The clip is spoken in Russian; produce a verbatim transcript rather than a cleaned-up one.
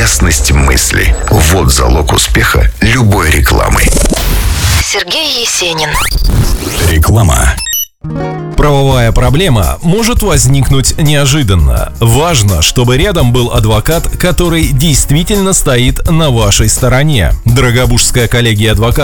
ясность мысли. Вот залог успеха любой рекламы. Сергей Есенин. Реклама. Правовая проблема может возникнуть неожиданно. Важно, чтобы рядом был адвокат, который действительно стоит на вашей стороне. Дорогобужская коллегия адвокатов